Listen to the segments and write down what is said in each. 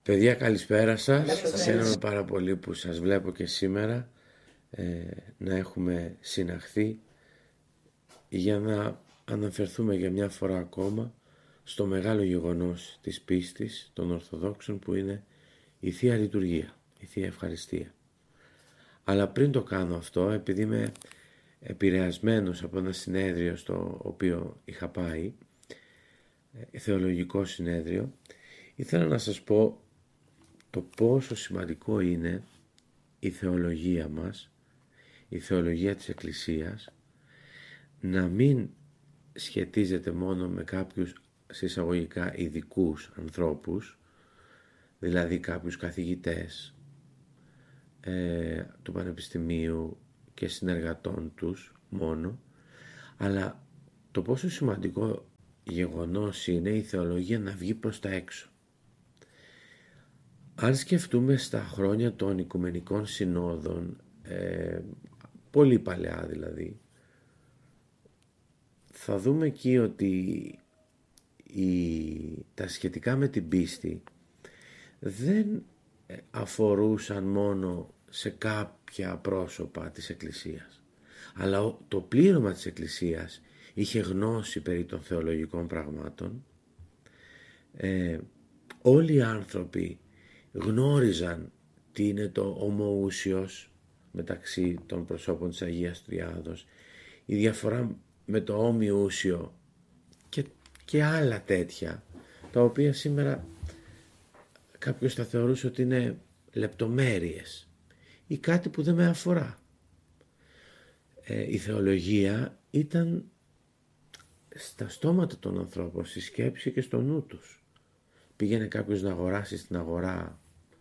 Παιδιά, καλησπέρα σας. Χαίρομαι πάρα πολύ που σας βλέπω και σήμερα, να έχουμε συναχθεί για να αναφερθούμε για μια φορά ακόμα στο μεγάλο γεγονός της πίστης των Ορθοδόξων, που είναι η Θεία Λειτουργία, η Θεία Ευχαριστία. Αλλά πριν το κάνω αυτό, επειδή είμαι επηρεασμένος από ένα συνέδριο στο οποίο είχα πάει, θεολογικό συνέδριο, ήθελα να σας πω το πόσο σημαντικό είναι η θεολογία μας, η θεολογία της Εκκλησίας, να μην σχετίζεται μόνο με κάποιους συσσαγωγικά ειδικούς ανθρώπους, δηλαδή κάποιους καθηγητές του Πανεπιστημίου και συνεργατών τους μόνο, αλλά το πόσο σημαντικό γεγονός είναι η θεολογία να βγει προς τα έξω. Αν σκεφτούμε στα χρόνια των Οικουμενικών Συνόδων, πολύ παλαιά δηλαδή, θα δούμε εκεί ότι τα σχετικά με την πίστη δεν αφορούσαν μόνο σε κάποια πρόσωπα της Εκκλησίας, αλλά το πλήρωμα της Εκκλησίας είχε γνώση περί των θεολογικών πραγμάτων. Όλοι οι άνθρωποι γνώριζαν τι είναι το ομοούσιος μεταξύ των προσώπων της Αγίας Τριάδος, η διαφορά με το όμοιούσιο και άλλα τέτοια, τα οποία σήμερα κάποιος θα θεωρούσε ότι είναι λεπτομέρειες ή κάτι που δεν με αφορά. Η θεολογία ήταν στα στόματα των ανθρώπων, στη σκέψη και στο νου τους. Πήγαινε κάποιος να αγοράσει στην αγορά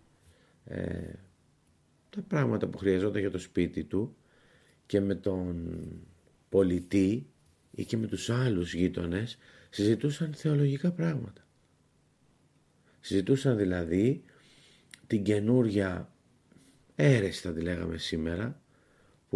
τα πράγματα που χρειαζόταν για το σπίτι του, και με τον πολιτή ή και με τους άλλους γείτονες συζητούσαν θεολογικά πράγματα. Συζητούσαν δηλαδή την καινούρια αίρεση, θα τη λέγαμε σήμερα, που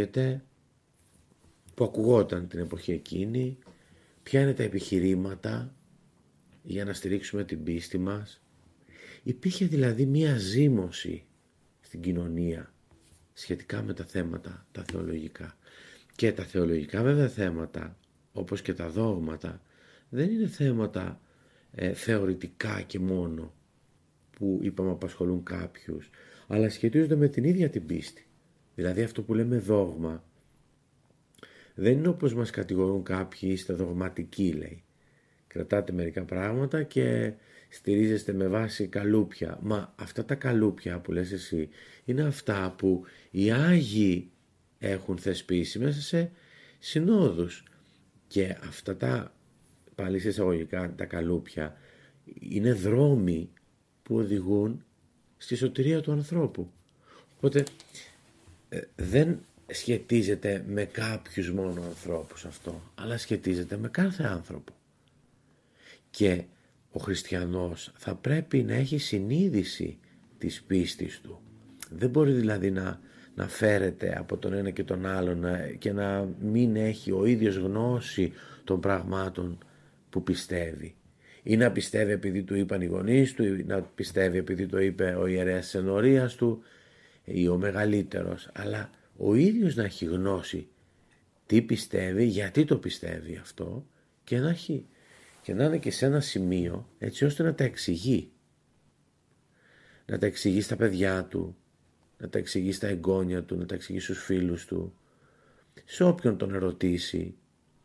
ακουγόταν την εποχή εκείνη, ποια είναι τα επιχειρήματα για να στηρίξουμε την πίστη μας. Υπήρχε δηλαδή μία ζήμωση στην κοινωνία σχετικά με τα θέματα τα θεολογικά. Και τα θεολογικά βέβαια θέματα, όπως και τα δόγματα, δεν είναι θέματα θεωρητικά και μόνο, που είπαμε απασχολούν κάποιους, αλλά σχετίζονται με την ίδια την πίστη. Δηλαδή αυτό που λέμε δόγμα δεν είναι όπως μας κατηγορούν κάποιοι, είστε δογματικοί, λέει. Κρατάτε μερικά πράγματα και στηρίζεστε με βάση καλούπια. Μα αυτά τα καλούπια που λες εσύ είναι αυτά που οι Άγιοι έχουν θεσπίσει μέσα σε συνόδους, και αυτά τα, πάλι σε εισαγωγικά, τα καλούπια είναι δρόμοι που οδηγούν στη σωτηρία του ανθρώπου. Οπότε δεν σχετίζεται με κάποιους μόνο ανθρώπους αυτό, αλλά σχετίζεται με κάθε άνθρωπο. Και ο χριστιανός θα πρέπει να έχει συνείδηση της πίστης του. Δεν μπορεί δηλαδή να φέρεται από τον ένα και τον άλλον και να μην έχει ο ίδιος γνώση των πραγμάτων που πιστεύει. Ή να πιστεύει επειδή του είπαν οι γονείς του, ή να πιστεύει επειδή το είπε ο ιερέας της ενορίας του ή ο μεγαλύτερος, αλλά ο ίδιος να έχει γνώση τι πιστεύει, γιατί το πιστεύει αυτό, και να είναι και σε ένα σημείο έτσι ώστε να τα εξηγεί. Να τα εξηγεί στα παιδιά του, να τα εξηγεί στα εγγόνια του, να τα εξηγεί στους φίλους του, σε όποιον τον ερωτήσει.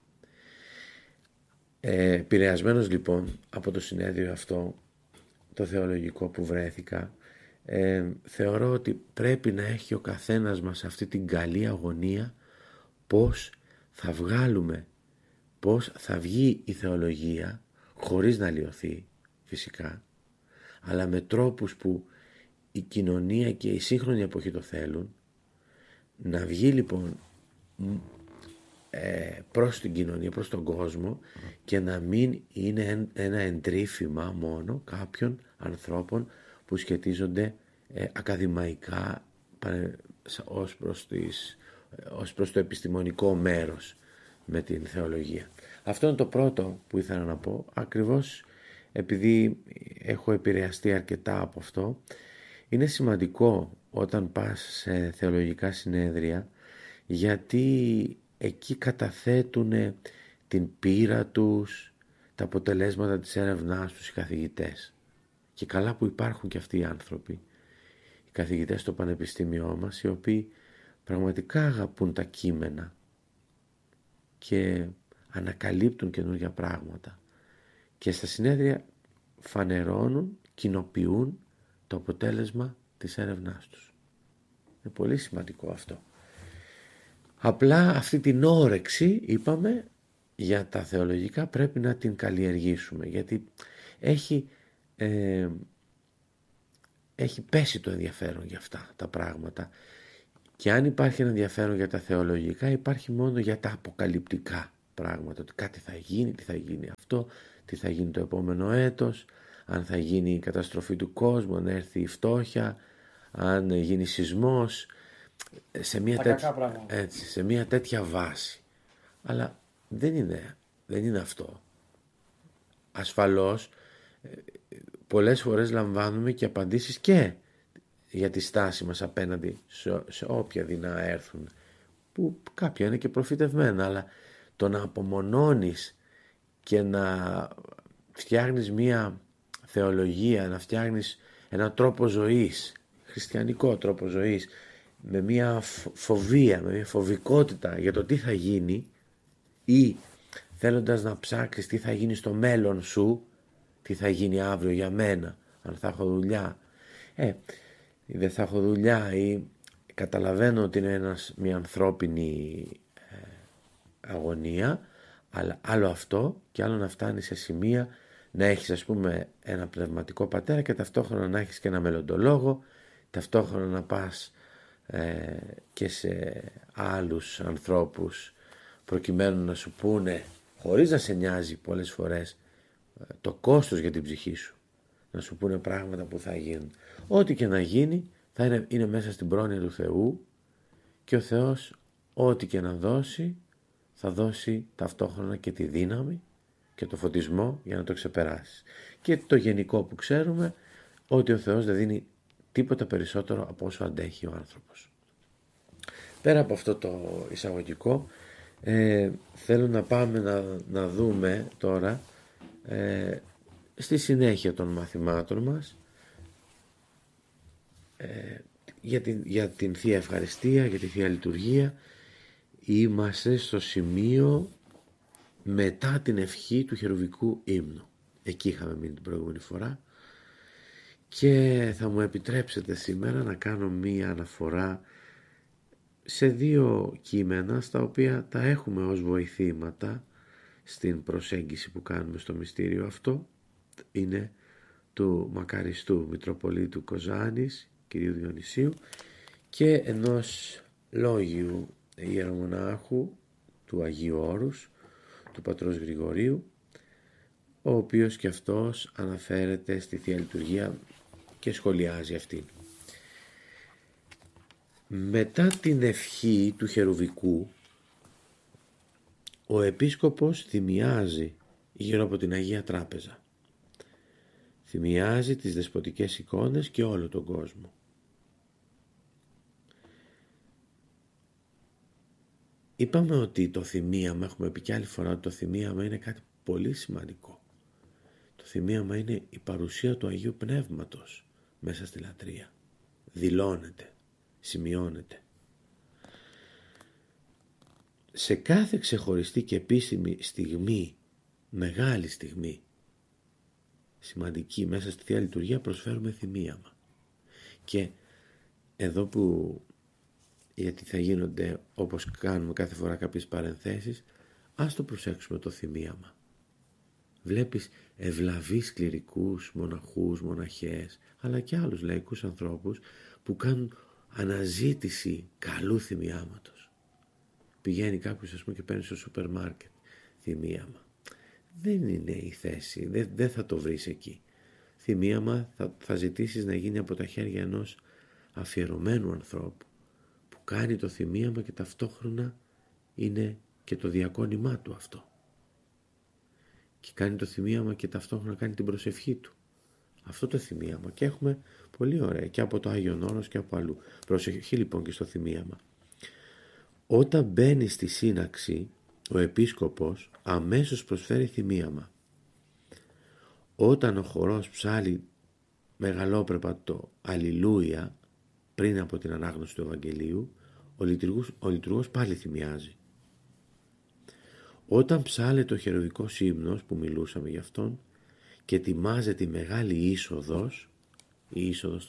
Επηρεασμένος λοιπόν από το συνέδριο αυτό, το θεολογικό που βρέθηκα, θεωρώ ότι πρέπει να έχει ο καθένας μας αυτή την καλή αγωνία, πώς θα βγάλουμε, πώς θα βγει η θεολογία, χωρίς να λιωθεί φυσικά, αλλά με τρόπους που η κοινωνία και η σύγχρονη εποχή το θέλουν, να βγει λοιπόν προς την κοινωνία, προς τον κόσμο, και να μην είναι ένα εντρίφημα μόνο κάποιων ανθρώπων που σχετίζονται ακαδημαϊκά ως προς το επιστημονικό μέρος με την θεολογία. Αυτό είναι το πρώτο που ήθελα να πω, ακριβώς επειδή έχω επηρεαστεί αρκετά από αυτό. Είναι σημαντικό όταν πας σε θεολογικά συνέδρια, γιατί εκεί καταθέτουν την πείρα τους, τα αποτελέσματα της έρευνάς τους οι καθηγητές. Και καλά που υπάρχουν και αυτοί οι άνθρωποι, οι καθηγητές στο πανεπιστήμιό μας, οι οποίοι πραγματικά αγαπούν τα κείμενα και ανακαλύπτουν καινούργια πράγματα. Και στα συνέδρια φανερώνουν, κοινοποιούν το αποτέλεσμα της έρευνάς τους. Είναι πολύ σημαντικό αυτό. Απλά αυτή την όρεξη, είπαμε, για τα θεολογικά πρέπει να την καλλιεργήσουμε, γιατί έχει πέσει το ενδιαφέρον για αυτά τα πράγματα, και αν υπάρχει ένα ενδιαφέρον για τα θεολογικά, υπάρχει μόνο για τα αποκαλυπτικά πράγματα, ότι κάτι θα γίνει, τι θα γίνει αυτό, τι θα γίνει το επόμενο έτος, αν θα γίνει η καταστροφή του κόσμου, αν έρθει η φτώχεια, αν γίνει σεισμός, σε μια τέτοια βάση. Αλλά δεν είναι αυτό. Ασφαλώς πολλές φορές λαμβάνουμε και απαντήσεις και για τη στάση μας απέναντι σε όποια δεινά έρθουν, που κάποια είναι και προφητευμένα, αλλά το να απομονώνεις και να φτιάχνεις μια θεολογία, να φτιάχνεις ένα τρόπο ζωής, χριστιανικό τρόπο ζωής, με μια φοβία, με μια φοβικότητα για το τι θα γίνει, ή θέλοντας να ψάξεις τι θα γίνει στο μέλλον σου, τι θα γίνει αύριο για μένα, αν θα έχω δουλειά ή δεν θα έχω δουλειά, ή καταλαβαίνω ότι είναι μια ανθρώπινη αγωνία, αλλά άλλο αυτό και άλλο να φτάνει σε σημεία να έχεις, ας πούμε, ένα πνευματικό πατέρα και ταυτόχρονα να έχεις και ένα μελλοντολόγο, ταυτόχρονα να πας και σε άλλους ανθρώπους προκειμένου να σου πούνε, χωρίς να σε νοιάζει πολλές φορές το κόστος για την ψυχή σου, να σου πούνε πράγματα που θα γίνουν. Ό,τι και να γίνει θα είναι μέσα στην πρόνοια του Θεού, και ο Θεός ό,τι και να δώσει θα δώσει ταυτόχρονα και τη δύναμη και το φωτισμό για να το ξεπεράσεις. Και το γενικό που ξέρουμε, ότι ο Θεός δεν δίνει τίποτα περισσότερο από όσο αντέχει ο άνθρωπος. Πέρα από αυτό το εισαγωγικό, θέλω να πάμε να δούμε τώρα στη συνέχεια των μαθημάτων μας για την Θεία Ευχαριστία, για τη Θεία Λειτουργία. Είμαστε στο σημείο μετά την ευχή του χερουβικού ύμνου. Εκεί είχαμε μείνει την προηγούμενη φορά, και θα μου επιτρέψετε σήμερα να κάνω μία αναφορά σε δύο κείμενα, στα οποία τα έχουμε ως βοηθήματα στην προσέγγιση που κάνουμε στο μυστήριο αυτό. Είναι του μακαριστού Μητροπολίτου Κοζάνης, κυρίου Διονυσίου, και ενός λόγιου ιερομονάχου του Αγίου Όρους, του πατρός Γρηγορίου, ο οποίος και αυτός αναφέρεται στη Θεία Λειτουργία και σχολιάζει αυτήν. Μετά την ευχή του χερουβικού, ο επίσκοπος θυμιάζει γύρω από την Αγία Τράπεζα. Θυμιάζει τις δεσποτικές εικόνες και όλο τον κόσμο. Είπαμε ότι το θυμίαμα, έχουμε πει και άλλη φορά ότι το θυμίαμα είναι κάτι πολύ σημαντικό. Το θυμίαμα είναι η παρουσία του Αγίου Πνεύματος μέσα στη λατρεία. Δηλώνεται, σημειώνεται. Σε κάθε ξεχωριστή και επίσημη στιγμή, μεγάλη στιγμή, σημαντική μέσα στη Θεία Λειτουργία, προσφέρουμε θυμίαμα. Και εδώ που, γιατί θα γίνονται όπως κάνουμε κάθε φορά κάποιες παρενθέσεις, ας το προσέξουμε το θυμίαμα. Βλέπεις ευλαβείς κληρικούς, μοναχούς, μοναχές, αλλά και άλλους λαϊκούς ανθρώπους που κάνουν αναζήτηση καλού θυμιάματος. Πηγαίνει κάποιος, ας πούμε, και παίρνει στο σούπερ μάρκετ θυμίαμα. Δεν είναι η θέση, δεν θα το βρεις εκεί. Θυμίαμα θα ζητήσεις να γίνει από τα χέρια ενός αφιερωμένου ανθρώπου, που κάνει το θυμίαμα και ταυτόχρονα είναι και το διακόνημά του αυτό. Και κάνει το θυμίαμα και ταυτόχρονα κάνει την προσευχή του. αυτό το θυμίαμα και έχουμε πολύ ωραία και από το Άγιον Όρος και από αλλού. Προσοχή λοιπόν και στο θυμίαμα. Όταν μπαίνει στη σύναξη, ο επίσκοπος αμέσως προσφέρει θυμίαμα. Όταν ο χορός ψάλει μεγαλόπρεπα το Αλληλούια πριν από την ανάγνωση του Ευαγγελίου, ο λειτουργός πάλι θυμιάζει. Όταν ψάλεται ο χερουβικός ύμνος που μιλούσαμε γι' αυτόν και ετοιμάζεται η μεγάλη είσοδος, η είσοδος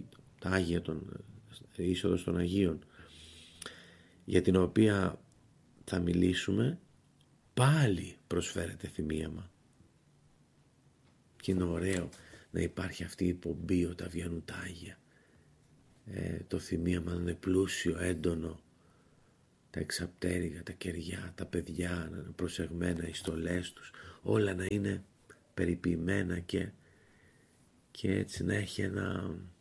των Αγίων, για την οποία θα μιλήσουμε, πάλι προσφέρεται θυμίαμα. Και είναι ωραίο να υπάρχει αυτή η πομπή όταν βγαίνουν τα Άγια. Το θυμίαμα να είναι πλούσιο, έντονο, τα εξαπτέρυγα, τα κεριά, τα παιδιά να είναι προσεγμένα, οι στολές τους, όλα να είναι περιποιημένα και έτσι να έχει ένα